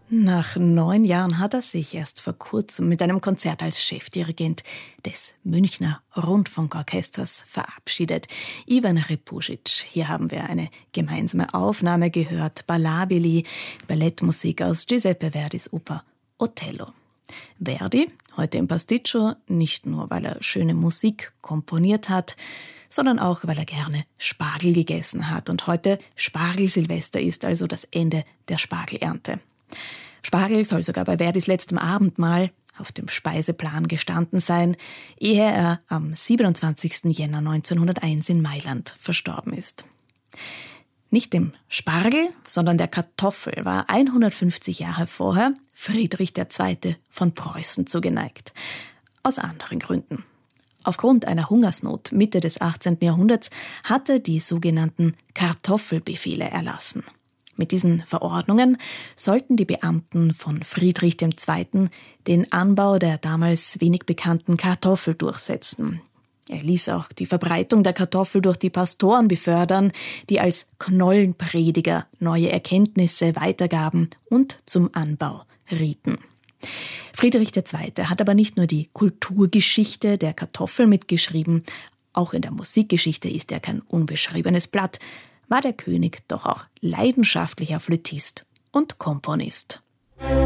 Nach 9 Jahren hat er sich erst vor kurzem mit einem Konzert als Chefdirigent des Münchner Rundfunkorchesters verabschiedet. Ivan Repusic. Hier haben wir eine gemeinsame Aufnahme gehört. Ballabili, Ballettmusik aus Giuseppe Verdis Oper Otello. Verdi, heute im Pasticcio, nicht nur, weil er schöne Musik komponiert hat, sondern auch, weil er gerne Spargel gegessen hat und heute Spargelsilvester ist, also das Ende der Spargelernte. Spargel soll sogar bei Verdis letztem Abendmahl auf dem Speiseplan gestanden sein, ehe er am 27. Jänner 1901 in Mailand verstorben ist. Nicht dem Spargel, sondern der Kartoffel war 150 Jahre vorher Friedrich II. Von Preußen zugeneigt. Aus anderen Gründen. Aufgrund einer Hungersnot Mitte des 18. Jahrhunderts hatte die sogenannten Kartoffelbefehle erlassen. Mit diesen Verordnungen sollten die Beamten von Friedrich II. Den Anbau der damals wenig bekannten Kartoffel durchsetzen. Er ließ auch die Verbreitung der Kartoffel durch die Pastoren befördern, die als Knollenprediger neue Erkenntnisse weitergaben und zum Anbau rieten. Friedrich II. Hat aber nicht nur die Kulturgeschichte der Kartoffel mitgeschrieben, auch in der Musikgeschichte ist er kein unbeschriebenes Blatt, war der König doch auch leidenschaftlicher Flötist und Komponist.